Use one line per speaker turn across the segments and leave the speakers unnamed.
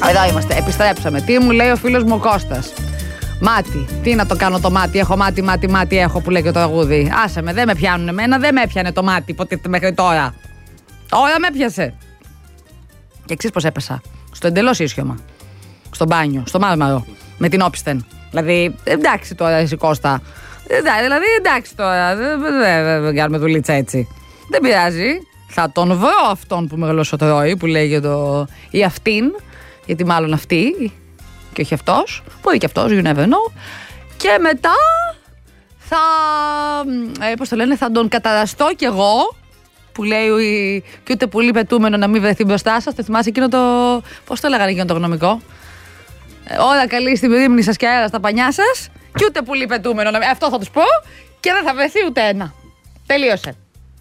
Εδώ είμαστε, επιστρέψαμε. Τι μου λέει ο φίλος μου ο Κώστας? Μάτι, τι να το κάνω το μάτι? Έχω μάτι έχω που λέει και το τραγούδι. Άσε με, δεν με πιάνουν εμένα, δεν με έπιανε το μάτι ποτέ μέχρι τώρα. Τώρα με έπιασε. Και εξής πως έπεσα. Στο εντελώς ίσιωμα. Στο μπάνιο, στο Μάρμαρο. Με την όπισθεν. Δηλαδή, εντάξει τώρα εσύ Κώστα. Δηλαδή, εντάξει τώρα. Δεν κάνουμε δουλίτσα έτσι. Δεν πειράζει. Θα τον βρω αυτόν που με γλωσσοτρώει, που λέγεται ή αυτήν. Γιατί μάλλον αυτή. Και όχι αυτός. Μπορεί και αυτός, you never know. Και μετά θα. Πώς το λένε, θα τον καταραστώ κι εγώ. Που λέει και ούτε πολύ πετούμενο να μην βρεθεί μπροστά σας. Το θυμάσαι εκείνο το. Πώς το λέγανε εκείνο το γνωμικό? Όλα καλή στην ρήμνη σας και αέρα στα πανιά σας. Και ούτε πολύ πετούμενο να μην. Αυτό θα τους πω. Και δεν θα βρεθεί ούτε ένα. Τελείωσε.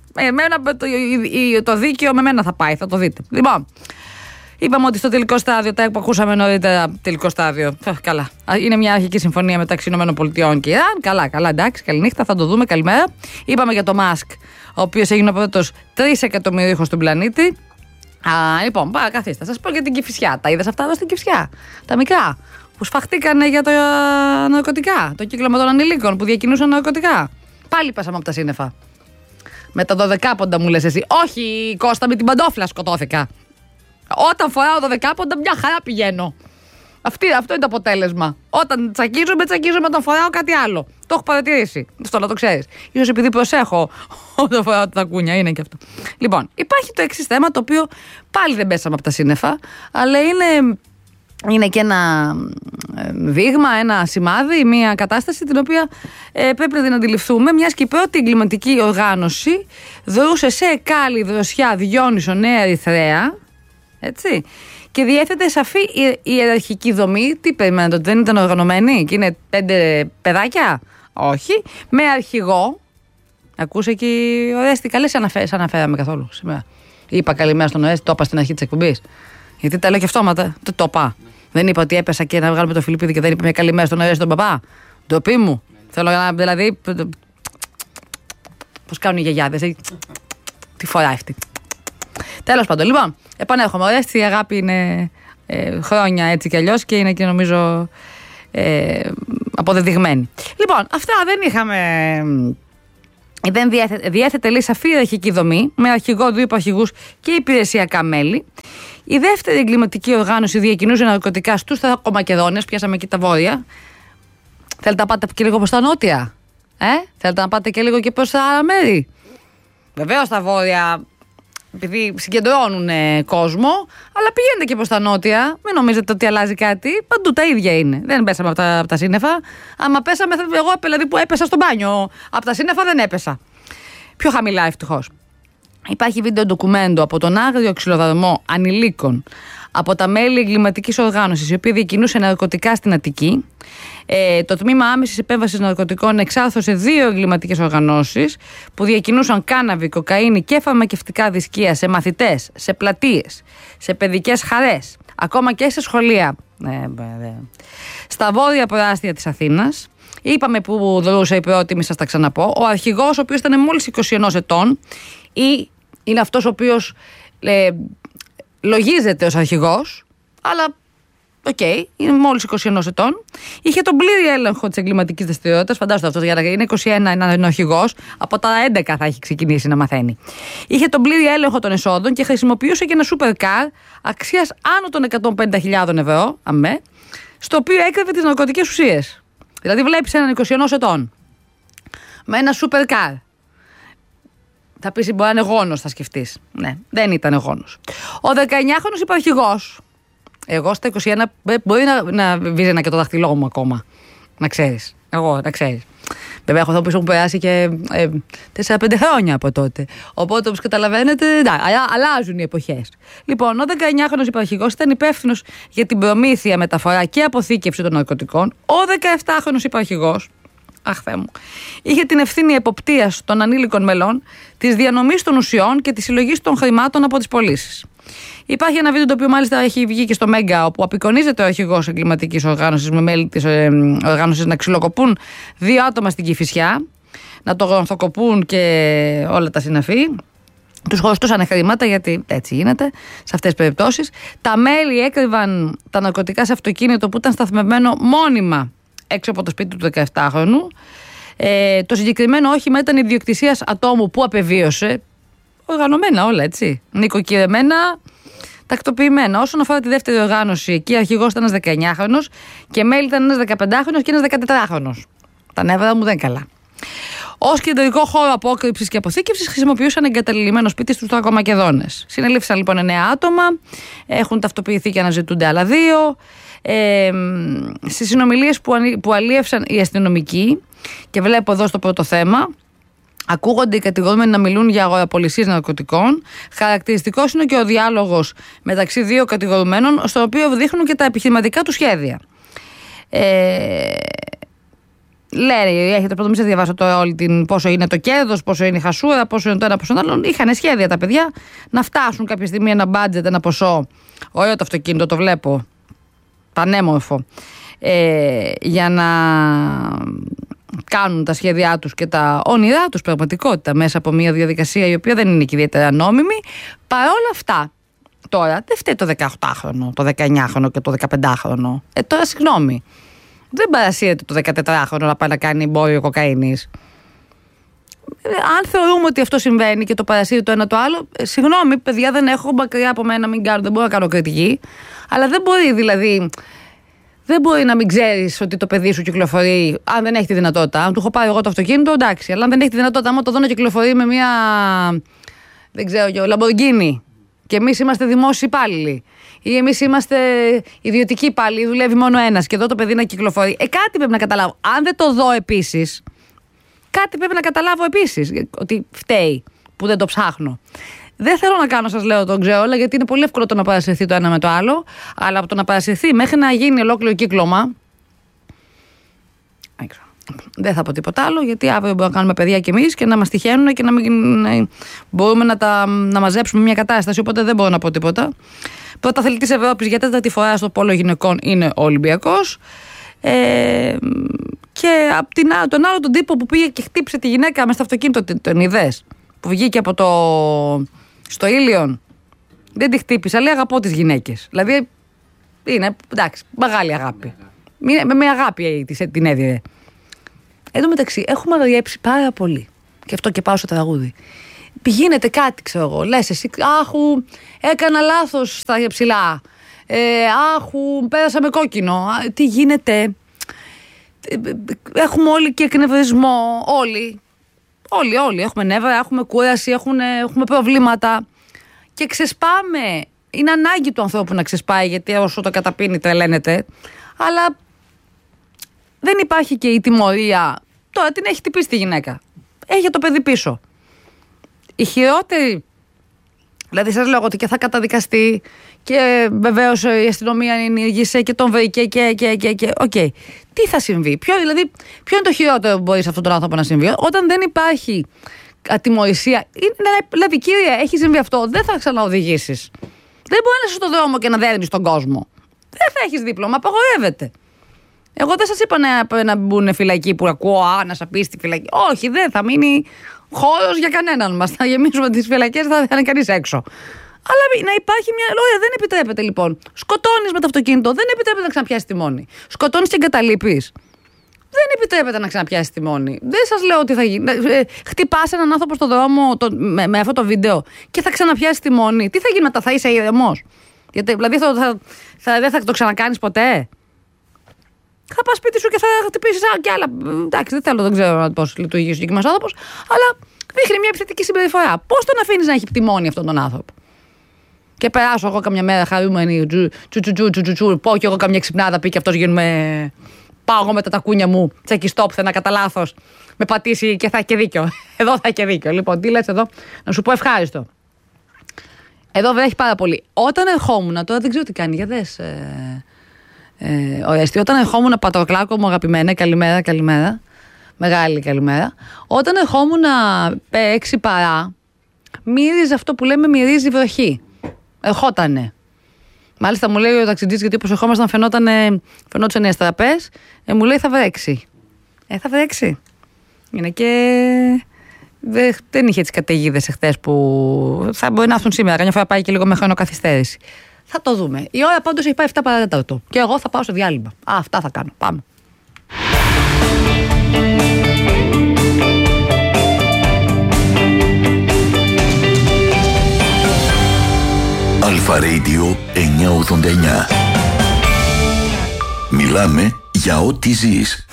Το δίκαιο με μένα θα πάει, θα το δείτε. Λοιπόν, είπαμε ότι στο τελικό στάδιο, τα που ακούσαμε νωρίτερα, τελικό στάδιο. Καλά. Είναι μια αρχική συμφωνία μεταξύ ΗΠΑ και Ιράν. Καλά, εντάξει, καληνύχτα, θα το δούμε. Καλημέρα. Είπαμε για το Μάσκ, ο οποίος έγινε ο πρώτος 3 εκατομμυρίουχος στον πλανήτη. Λοιπόν, καθίστε, θα σας πω για την Κηφισιά. Τα είδες αυτά εδώ στην Κηφισιά? Τα μικρά που σφαχτήκανε για τα ναρκωτικά. Το κύκλωμα των ανηλίκων που διακινούσαν ναρκωτικά. Πάλι πέσαμε από τα σύννεφα. Με τα 12 μου λες εσύ? Όχι, Κώστα, με την παντόφλα σκοτώθηκα. Όταν φοράω 12 μια χαρά πηγαίνω. Αυτό είναι το αποτέλεσμα. Όταν τσακίζομαι όταν φοράω κάτι άλλο. Το έχω παρατηρήσει. Στο να το ξέρεις. Ίσως επειδή προσέχω όταν φοράω τα κούνια, είναι και αυτό. Λοιπόν, υπάρχει το εξής θέμα, το οποίο πάλι δεν πέσαμε από τα σύννεφα, αλλά είναι και ένα δείγμα, ένα σημάδι, μια κατάσταση την οποία πρέπει να την αντιληφθούμε, μιας και η πρώτη εγκληματική οργάνωση δρούσε σε Εκάλη, Δροσιά, Διόνυσο, Νέα Ερυθρέα, έτσι, και διέθετε σαφή ιεραρχική δομή. Τι περιμένετε, ότι δεν ήταν οργανωμένη και είναι 5 παιδάκια? Όχι. Με αρχηγό. Ακούσε εκεί ο Ορέστη, καλές αναφέραμε καθόλου σήμερα? Είπα καλημέρα στον Ορέστη, το είπα στην αρχή της εκπομπής? Γιατί τα λέω και αυτόματα. Το είπα. Δεν είπα ότι έπεσα και να βγάλουμε το Φιλιππίδη και δεν είπα μια καλημέρα στον Ορέστη τον παπά? Ντροπή μου. Θέλω να, δηλαδή. Πώς κάνουν οι γιαγιάδες. Τι φοράει αυτή. Τέλος πάντων, λοιπόν, επανέρχομαι. Ορέστη, η αγάπη είναι χρόνια έτσι κι αλλιώς και είναι και νομίζω αποδεδειγμένη. Λοιπόν, αυτά δεν είχαμε. Δεν διέθετε λέει σαφή ιεραρχική δομή με αρχηγό, 2 υπαρχηγούς και υπηρεσιακά μέλη. Η δεύτερη εγκληματική οργάνωση διακινούσε ναρκωτικά στους Θρακομακεδόνες. Πιάσαμε εκεί τα βόρεια. Θέλετε να πάτε και λίγο προς τα νότια? Θέλετε να πάτε και λίγο και προς τα άλλα μέρη? Βεβαίως τα βόρεια, επειδή συγκεντρώνουν κόσμο, αλλά πηγαίνετε και προς τα νότια. Μην νομίζετε ότι αλλάζει κάτι. Παντού τα ίδια είναι. Δεν πέσαμε από τα σύννεφα. Άμα πέσαμε, εγώ δηλαδή που έπεσα στο μπάνιο, από τα σύννεφα δεν έπεσα. Πιο χαμηλά ευτυχώς. Υπάρχει βίντεο ντοκουμέντο από τον άγριο ξυλοδαρμό ανηλίκων από τα μέλη εγκληματικής οργάνωσης, οι οποίοι διακινούσαν ναρκωτικά στην Αττική. Το τμήμα άμεσης επέμβασης ναρκωτικών εξάρθρωσε 2 εγκληματικές οργανώσεις που διακινούσαν κάναβη, κοκαίνη και φαρμακευτικά δισκεία σε μαθητές, σε πλατείες, σε παιδικές χαρές, ακόμα και σε σχολεία. Στα βόρεια προάστια της Αθήνας. Είπαμε που δρούσε η πρώτη, μη σας τα ξαναπώ. Ο αρχηγός, ο οποίος ήταν μόλις 21 ετών, ή είναι αυτός ο οποίος λογίζεται ως αρχηγός, αλλά είναι μόλις 21 ετών. Είχε τον πλήρη έλεγχο της εγκληματικής δραστηριότητας. Φαντάζομαι αυτό, για να είναι 21 να είναι αρχηγός, από τα 11 θα έχει ξεκινήσει να μαθαίνει. Είχε τον πλήρη έλεγχο των εσόδων και χρησιμοποιούσε και ένα supercar αξίας άνω των 150.000 ευρώ, στο οποίο έκρυβε τις ναρκωτικές ουσίες. Δηλαδή, βλέπεις έναν 21 ετών με ένα supercar. Θα πεις μπορεί να είναι γόνος, θα σκεφτείς. Ναι, δεν ήταν γόνος. Ο 19χρονος υπαρχηγός. Εγώ στα 21 μπορεί να βίζαινα και το δαχτυλό μου ακόμα. Να ξέρεις. Εγώ, να ξέρεις. Βέβαια, έχω πίσω μου περάσει και 4-5 χρόνια από τότε. Οπότε, όπως καταλαβαίνετε, αλλάζουν οι εποχές. Λοιπόν, ο 19χρονος υπαρχηγός ήταν υπεύθυνος για την προμήθεια, μεταφορά και αποθήκευση των ναρκωτικών. Ο 17χρονος υπαρχηγός, αχ Θεέ μου, είχε την ευθύνη εποπτείας των ανήλικων μελών, της διανομής των ουσιών και της συλλογής των χρημάτων από τις πωλήσεις. Υπάρχει ένα βίντεο το οποίο μάλιστα έχει βγει και στο Μέγκα, όπου απεικονίζεται ο αρχηγός εγκληματικής οργάνωσης με μέλη της οργάνωσης να ξυλοκοπούν 2 άτομα στην Κηφισιά, να το γονθοκοπούν και όλα τα συναφή. Τους χρωστούσαν χρήματα, γιατί έτσι γίνεται σε αυτές τις περιπτώσεις. Τα μέλη έκρυβαν τα ναρκωτικά σε αυτοκίνητο που ήταν σταθμευμένο μόνιμα έξω από το σπίτι του 17χρονου. Το συγκεκριμένο όχημα ήταν ιδιοκτησίας ατόμου που απεβίωσε. Οργανωμένα όλα, έτσι. Νοικοκυρεμένα, τακτοποιημένα. Όσον αφορά τη δεύτερη οργάνωση, εκεί αρχηγός ήταν ένας 19χρονος και μέλη ήταν ένας 15χρονος και ένας 14χρονος. Τα νεύρα μου δεν καλά. Ως κεντρικό χώρο απόκρυψης και αποθήκευσης χρησιμοποιούσαν εγκαταλειμμένο σπίτι στους Θρακομακεδόνες. Συνελήφθησαν λοιπόν 9 άτομα, έχουν ταυτοποιηθεί και αναζητούνται άλλα 2. Στις συνομιλίες που αλίευσαν οι αστυνομικοί, και βλέπω εδώ στο πρώτο θέμα, ακούγονται οι κατηγορούμενοι να μιλούν για αγοραπολισίες ναρκωτικών. Χαρακτηριστικός είναι και ο διάλογος μεταξύ 2 κατηγορουμένων, στο οποίο δείχνουν και τα επιχειρηματικά του σχέδια. Λέει, έχετε πρώτα, μην σας διαβάσω τώρα όλη πόσο είναι το κέρδος, πόσο είναι η χασούρα, πόσο είναι το ένα, πόσο είναι το άλλο. Είχαν σχέδια τα παιδιά να φτάσουν κάποια στιγμή ένα μπάντζετ, ένα ποσό. Ωραίο το αυτοκίνητο, το βλέπω. Πανέμορφο. Για να κάνουν τα σχέδιά τους και τα όνειρά τους πραγματικότητα μέσα από μια διαδικασία η οποία δεν είναι και ιδιαίτερα νόμιμη. Παρόλα αυτά, τώρα δεν φταίει το 18χρονο, το 19χρονο και το 15χρονο. Τώρα συγγνώμη. Δεν παρασύρεται το 14χρονο να πάει να κάνει εμπόριο κοκαίνης. Αν θεωρούμε ότι αυτό συμβαίνει και το παρασύρει το ένα το άλλο, συγγνώμη, παιδιά, δεν έχω μακριά από μένα, δεν μπορώ να κάνω κριτική. Αλλά δεν μπορεί, δηλαδή, δεν μπορεί να μην ξέρεις ότι το παιδί σου κυκλοφορεί, αν δεν έχει τη δυνατότητα. Αν του έχω πάρει εγώ το αυτοκίνητο, εντάξει. Αλλά αν δεν έχει τη δυνατότητα, άμα το δω να κυκλοφορεί με μια, δεν ξέρω, Λαμποργκίνη, και εμείς είμαστε δημόσιοι υπάλληλοι, ή εμείς είμαστε ιδιωτικοί υπάλληλοι, δουλεύει μόνο ένας, και εδώ το παιδί να κυκλοφορεί. Κάτι πρέπει να καταλάβω. Αν δεν το δω επίσης, κάτι πρέπει να καταλάβω επίσης, ότι φταίει που δεν το ψάχνω. Δεν θέλω να κάνω, σας λέω, τον ξεόλα, γιατί είναι πολύ εύκολο το να παρασυρθεί το ένα με το άλλο, αλλά από το να παρασυρθεί μέχρι να γίνει ολόκληρο κύκλωμα. Δεν θα πω τίποτα άλλο, γιατί αύριο μπορούμε να κάνουμε παιδιά κι εμείς και να μας τυχαίνουν και να μην μπορούμε να μαζέψουμε μια κατάσταση. Οπότε δεν μπορώ να πω τίποτα. Πρωταθλητής Ευρώπης για 4η φορά στο πόλο γυναικών είναι ο Ολυμπιακός. Και από τον άλλο τον τύπο που πήγε και χτύπησε τη γυναίκα μες στο αυτοκίνητο, τον είδες, που βγήκε από στο Ήλιον. Δεν τη χτύπησε, λέει αγαπώ τις γυναίκες. Δηλαδή είναι, εντάξει, μεγάλη αγάπη. Με αγάπη την έδιρε. Εν τω μεταξύ, έχουμε αγριέψει πάρα πολύ. Και αυτό και πάω στο τραγούδι. Πηγαίνετε κάτι, ξέρω εγώ. Λες εσύ, άχου, έκανα λάθος στα ψηλά. Άχου, πέρασα με κόκκινο. Τι γίνεται. Έχουμε όλοι και εκνευρισμό. Όλοι. Έχουμε νεύρα, έχουμε κούραση, έχουμε προβλήματα. Και ξεσπάμε. Είναι ανάγκη του ανθρώπου να ξεσπάει, γιατί όσο το καταπίνει τρελαίνεται. Αλλά δεν υπάρχει και η τιμωρία. Τώρα την έχει χτυπήσει τη γυναίκα. Έχει το παιδί πίσω. Η χειρότερη, δηλαδή σας λέω ότι και θα καταδικαστεί και βεβαίως η αστυνομία ενήργησε και τον βρήκε και οκ. Τι θα συμβεί, ποιο είναι το χειρότερο που μπορεί σε αυτόν τον άνθρωπο να συμβεί, όταν δεν υπάρχει ατιμωρησία. Δηλαδή, κύριε, έχει συμβεί αυτό, δεν θα ξαναοδηγήσεις. Δεν μπορεί να είσαι στον δρόμο και να δέρνεις τον κόσμο. Δεν θα έχεις δίπλωμα, απαγορεύεται. Εγώ δεν σας είπα να μπουν φυλακοί που ακούω, να σα πει στη φυλακή. Όχι, δεν θα μείνει χώρος για κανέναν μας. Θα γεμίσουμε τις φυλακές, θα είναι κανείς έξω. Αλλά να υπάρχει μια. Ωραία, δεν επιτρέπεται λοιπόν. Σκοτώνεις με το αυτοκίνητο, δεν επιτρέπεται να ξαναπιάσεις τιμόνι. Σκοτώνεις και εγκαταλείπεις. Δεν επιτρέπεται να ξαναπιάσεις τιμόνι. Δεν σας λέω ότι θα γίνει. Χτυπάς έναν άνθρωπο στον δρόμο με αυτό το βίντεο και θα ξαναπιάσεις τιμόνι. Τι θα γίνει μετά, θα είσαι ηρεμός? Δηλαδή δεν θα το ξανακάνεις ποτέ. Θα πας σπίτι σου και θα χτυπήσεις κι άλλα. Εντάξει, δεν ξέρω πώς λειτουργεί ο συγκεκριμένος άνθρωπος, αλλά δείχνει μια επιθετική συμπεριφορά. Πώς τον αφήνεις να έχει τιμόνι αυτόν τον άνθρωπο? Και περάσω εγώ καμιά μέρα χαρούμενη, πω κι εγώ καμιά ξυπνάδα, πει και αυτός γίνουμε. Πάω εγώ με τα τακούνια μου, τσεκιστό πουθενά κατά λάθος, με πατήσει και θα έχει και δίκιο. Εδώ θα έχει και δίκιο. Λοιπόν, τι λες εδώ, να σου πω ευχάριστο. Εδώ βρέχει πάρα πολύ. Όταν ερχόμουν, τώρα δεν ξέρω τι κάνει, για δες. Ορέστη, όταν ερχόμουν, Πατροκλάκο μου αγαπημένα, καλημέρα. Μεγάλη καλημέρα. Όταν ερχόμουν 6 παρά, μύριζε αυτό που λέμε, μυρίζει βροχή. Ερχότανε. Μάλιστα μου λέει ο ταξιτζής, γιατί όπως ερχόμασταν φαινόντουσαν οι αστραπές, μου λέει θα βρέξει. Θα βρέξει. Είναι και Δεν είχε τις καταιγίδες εχθές που θα μπορεί να έρθουν σήμερα. Καμιά φορά πάει και λίγο με χρονοκαθυστέρηση. Θα το δούμε. Η ώρα πάντως έχει πάει 7 παρατέταρτο. Και εγώ θα πάω στο διάλειμμα. Αυτά θα κάνω. Πάμε.
Αλφα Radio 989. Μιλάμε για ό,τι ζεις.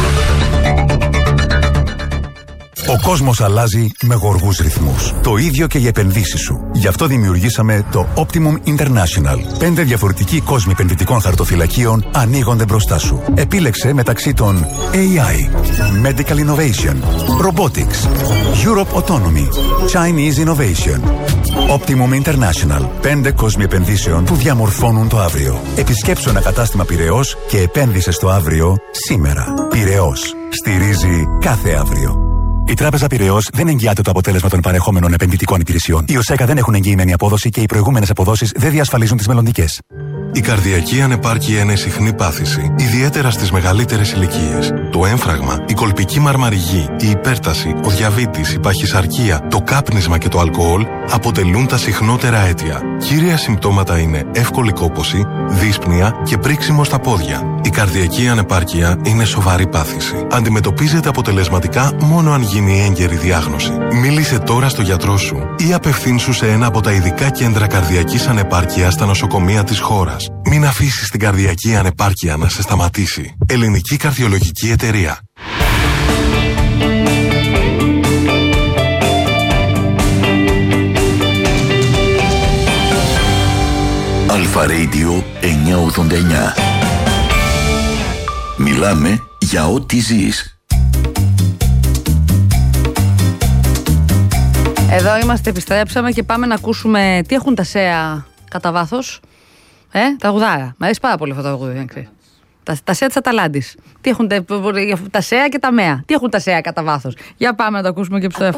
Ο κόσμος αλλάζει με γοργούς ρυθμούς. Το ίδιο και οι επενδύσεις σου. Γι' αυτό δημιουργήσαμε το Optimum International. 5 διαφορετικοί κόσμοι επενδυτικών χαρτοφυλακίων ανοίγονται μπροστά σου. Επίλεξε μεταξύ των AI, Medical Innovation, Robotics, Europe Autonomy, Chinese Innovation. Optimum International. 5 κόσμοι επενδύσεων που διαμορφώνουν το αύριο. Επισκέψου ένα κατάστημα Πειραιώς και επένδυσε στο αύριο σήμερα. Πειραιώς. Στηρίζει κάθε αύριο. Η Τράπεζα Πειραιώς δεν εγγυάται το αποτέλεσμα των παρεχόμενων επενδυτικών υπηρεσιών. Οι ΟΣΕΚΑ δεν έχουν εγγυημένη απόδοση και οι προηγούμενες αποδόσεις δεν διασφαλίζουν τις μελλοντικές.
Η καρδιακή ανεπάρκεια είναι συχνή πάθηση, ιδιαίτερα στις μεγαλύτερες ηλικίες. Το έμφραγμα, η κολπική μαρμαριγή, η υπέρταση, ο διαβήτης, η παχυσαρκία, το κάπνισμα και το αλκοόλ αποτελούν τα συχνότερα αίτια. Κύρια συμπτώματα είναι εύκολη κόπωση, δύσπνοια και πρίξιμο στα πόδια. Η καρδιακή ανεπάρκεια είναι σοβαρή πάθηση. Αντιμετωπίζεται αποτελεσματικά μόνο αν γίνει έγκαιρη διάγνωση. Μίλησε τώρα στο γιατρό σου ή απευθύνσου σε ένα από τα ειδικά κέντρα καρδιακής ανεπάρκειας στα νοσοκομεία της χώρας. Μην αφήσεις την καρδιακή ανεπάρκεια να σε σταματήσει. Ελληνική Καρδιολογική Εταιρεία.
Αλφα Radio 989. Μιλάμε για ό,τι ζεις.
Εδώ είμαστε, επιστρέψαμε και πάμε να ακούσουμε τι έχουν τα ΣΕΑ κατά βάθος. Τραγουδάρα. Μ' αρέσει πάρα πολύ αυτό το τραγούδι. Τα ΣΕΑ της Αταλάντης. Τι έχουν τα ΣΕΑ και τα ΜΕΑ. Τι έχουν τα ΣΕΑ κατά βάθος. Για πάμε να το ακούσουμε και επιστρέφουμε.